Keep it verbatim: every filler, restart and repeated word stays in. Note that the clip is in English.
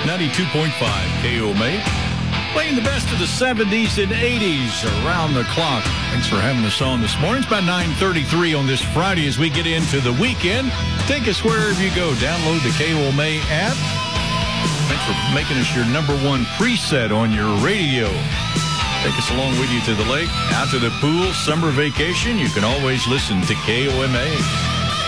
ninety-two point five K O M A. Playing the best of the seventies and eighties around the clock. Thanks for having us on this morning. It's about nine thirty-three on this Friday as we get into the weekend. Take us wherever you go. Download the K O M A app. Thanks for making us your number one preset on your radio. Take us along with you to the lake, out to the pool, summer vacation. You can always listen to K O M A.